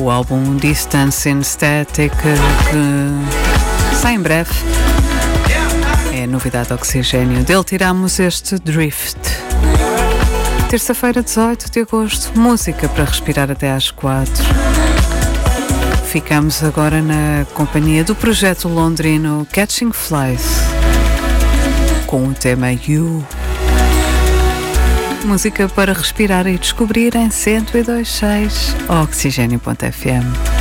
o álbum Distance in Static, que sai em breve. É a novidade Oxigênio. Dele tiramos este Drift. Terça-feira, 18 de agosto, música para respirar até às 4. Ficamos agora na companhia do projeto londrino Catching Flies, com o tema You. Música para respirar e descobrir em 102.6 Oxigênio.fm.